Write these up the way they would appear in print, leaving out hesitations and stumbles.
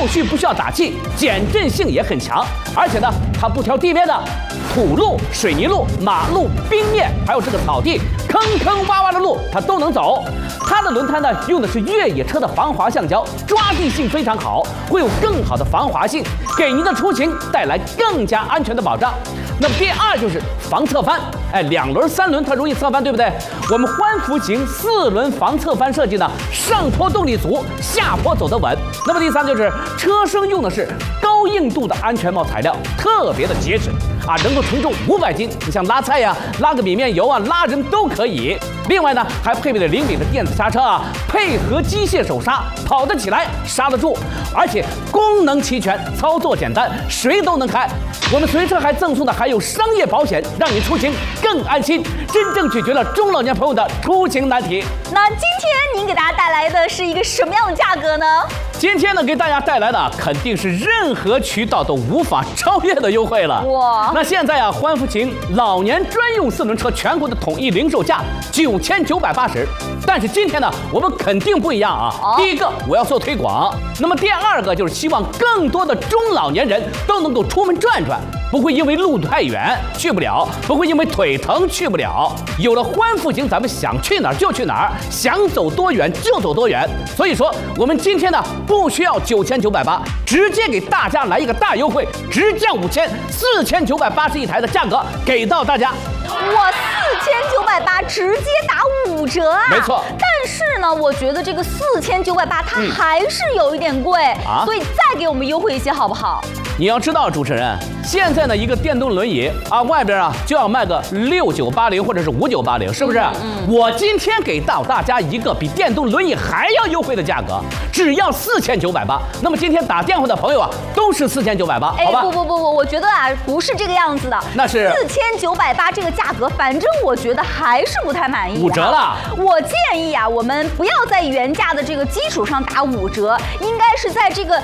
后续不需要打气，减震性也很强，而且呢，它不挑地面的，土路、水泥路、马路、冰面，还有这个草地，坑坑洼洼的路它都能走。它的轮胎呢，用的是越野车的防滑橡胶，抓地性非常好，会有更好的防滑性，给您的出行带来更加安全的保障。那么第二就是防侧翻，2轮、3轮它容易侧翻，对不对？我们欢福型4轮防侧翻设计呢，上坡动力足，下坡走得稳。那么第三就是车身用的是高硬度的安全帽材料，特别的结实啊，能够承重500斤，你像拉菜呀、拉个米面油啊、拉人都可以。另外呢，还配备了灵敏的电子刹车啊，配合机械手刹，跑得起来，刹得住，而且功能齐全，操作简单，谁都能开。我们随车还赠送的还有商业保险，让你出行更安心，真正解决了中老年朋友的出行难题。 那今天您给大家带来的是一个什么样的价格呢？ 今天呢，给大家带来的肯定是任何渠道都无法超越的优惠了。 哇！ 那现在啊，欢福型老年专用4轮车全国的统一零售价9980，但是今天呢，我们肯定不一样啊。第一个，我要做推广；那么第二个就是希望更多的中老年人都能够出门转转，不会因为路太远去不了，不会因为腿疼去不了。有了欢福型，咱们想去哪儿就去哪儿，想走多远就走多远。所以说，我们今天呢，不需要9980，直接给大家来一个大优惠，直降5000，4980一台的价格给到大家。 哇，4980直接打5折啊！ 没错。 但是呢，我觉得这个4980它还是有一点贵所以再给我们优惠一些好不好？ 你要知道，主持人，现在呢一个电动轮椅啊，外边啊就要卖个6980或者是5980，是不是？我今天给到大家一个比电动轮椅还要优惠的价格，只要4980。那么今天打电话的朋友啊，都是4980，好吧？ 不，我觉得啊不是这个样子的。 那是 4980这个价格，反正我觉得还是不太满意。 5折了。 我建议啊，我们不要在原价的这个基础上打5折，应该是在这个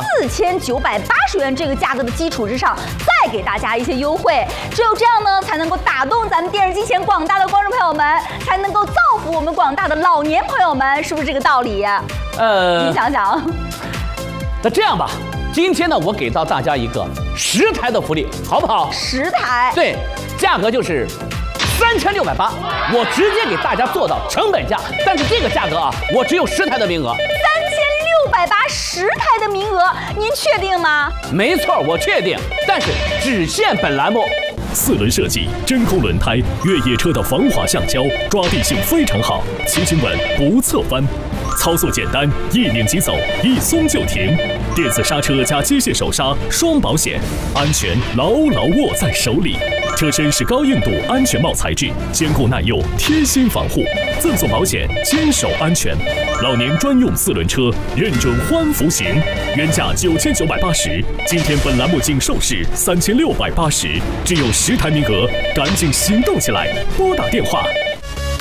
4980元这个价格的基础之上，再给大家一些优惠。只有这样呢，才能够打动咱们电视机前广大的观众朋友们，才能够造福我们广大的老年朋友们，是不是这个道理？你想想。 那这样吧，今天呢，我给到大家一个10台的福利，好不好 ？10台。对， 价格就是3680，我直接给大家做到成本价。但是这个价格啊，我只有10台的名额。 3680，10台的名额，您确定吗？ 没错，我确定，但是只限本栏目。 4轮设计，真空轮胎，越野车的防滑橡胶，抓地性非常好，骑行稳不侧翻，操作简单，一拧即走，一松就停，电子刹车加机械手刹，双保险，安全牢牢握在手里。车身是高硬度安全帽材质，坚固耐用，贴心防护，赠送保险，坚守安全。老年专用4轮车，认准欢福型，原价9980，今天本栏目仅售市3680，只有10台名额，赶紧行动起来，拨打电话